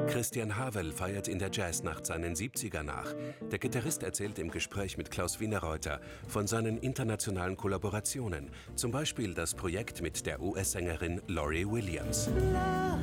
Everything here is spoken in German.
Christian Havel feiert in der Jazznacht seinen 70er nach. Der Gitarrist erzählt im Gespräch mit Klaus Wienerreuter von seinen internationalen Kollaborationen, zum Beispiel das Projekt mit der US-Sängerin Lauryn Williams.